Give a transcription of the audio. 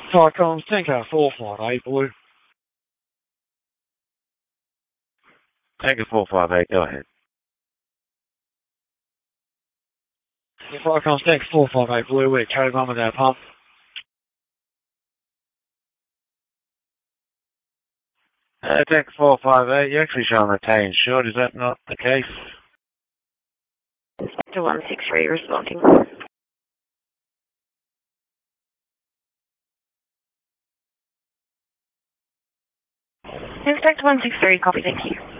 Cyclones, Tanker 458, Blue. Tanker 458, go ahead. Cyclones, Tanker 458, Blue, we're carrying on with our pump. Tanker 458, you're actually showing retain short, is that not the case? Inspector 163 responding. Inspector 163, copy, thank you.